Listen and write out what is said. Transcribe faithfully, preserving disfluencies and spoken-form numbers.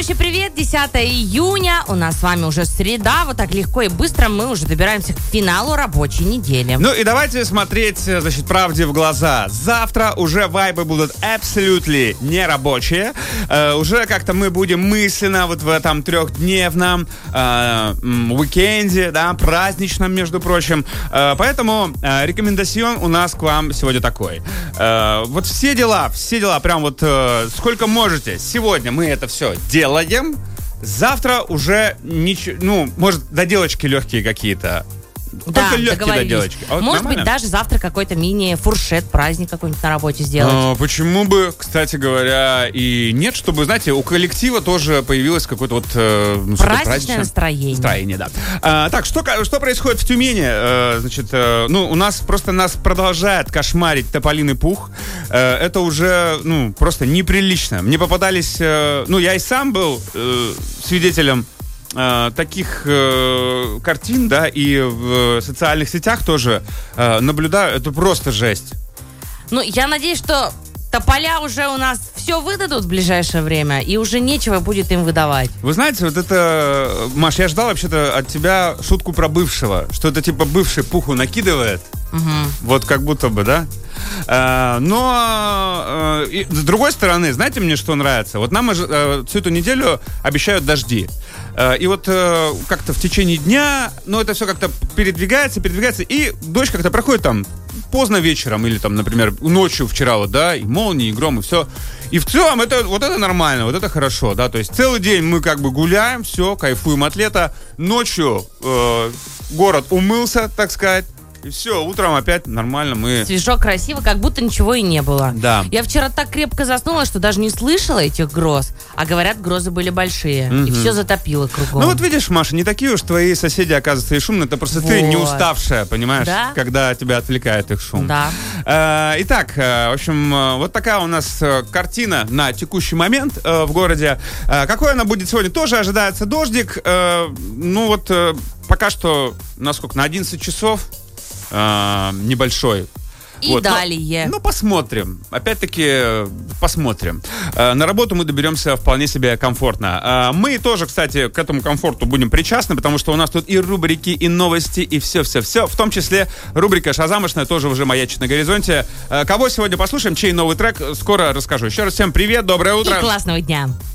Товарищи, привет! десятое июня. У нас с вами уже среда. Вот так легко и быстро мы уже добираемся к финалу рабочей недели. Ну и давайте смотреть, значит, правде в глаза. Завтра уже вайбы будут абсолютно нерабочие. Э, уже как-то мы будем мысленно вот в этом трехдневном э, уикенде, да, праздничном, между прочим. Э, поэтому э, рекомендацион у нас к вам сегодня такой. Э, вот все дела, все дела, прям вот э, сколько можете. Сегодня мы это все делаем. Завтра уже ничего, ну, может, доделочки легкие какие-то. Да, только легкие доделочки. А вот может нормально? быть, даже завтра какой-то мини-фуршет, праздник какой-нибудь на работе сделать. А, почему бы, кстати говоря, и нет, чтобы, знаете, у коллектива тоже появилось какое-то вот... Э, ну, праздничное настроение. Настроение, да. А, так, что, что происходит в Тюмени? А, значит, э, ну, у нас просто нас продолжает кошмарить тополиный пух. Э, это уже, ну, просто неприлично. Мне попадались... Э, ну, я и сам был э, свидетелем таких э, картин, да, и в социальных сетях тоже э, наблюдаю, это просто жесть. Ну, я надеюсь, что тополя уже у нас все выдадут в ближайшее время, и уже нечего будет им выдавать. Вы знаете, вот это, Маш, я ждал вообще-то от тебя шутку про бывшего, что это типа бывший пуху накидывает, угу. Вот как будто бы, да? А, но а, и, с другой стороны, знаете, мне что нравится? Вот нам а, всю эту неделю обещают дожди. А, и вот а, как-то в течение дня, ну, это все как-то передвигается, передвигается, и дождь как-то проходит там поздно вечером, или там, например, ночью вчера, вот, да, и молнии, и гром, и все. И в целом это, вот это нормально, вот это хорошо, да, то есть целый день мы как бы гуляем, все, кайфуем от лета, ночью э, город умылся, так сказать, и все, утром опять нормально мы... Свежо, красиво, как будто ничего и не было. Да. Я вчера так крепко заснула, что даже не слышала этих гроз. А говорят, грозы были большие. Mm-hmm. И все затопило кругом. Ну вот видишь, Маша, не такие уж твои соседи, оказывается, и шумные. Это просто вот. Ты не уставшая, понимаешь? Да? Когда тебя отвлекает их шум. Да. Э, итак, э, в общем, э, вот такая у нас э, картина на текущий момент э, в городе. Э, какой она будет сегодня? Тоже ожидается дождик. Э, ну вот э, пока что, насколько, на одиннадцать часов. Uh, небольшой. И вот. далее. Ну, ну, посмотрим. Опять-таки, посмотрим. Uh, на работу мы доберемся вполне себе комфортно. Uh, мы тоже, кстати, к этому комфорту будем причастны, потому что у нас тут и рубрики, и новости, и все-все-все. В том числе рубрика «Шазамошная» тоже уже маячит на горизонте. Uh, кого сегодня послушаем? Чей новый трек? Скоро расскажу. Еще раз всем привет, доброе утро. И классного дня.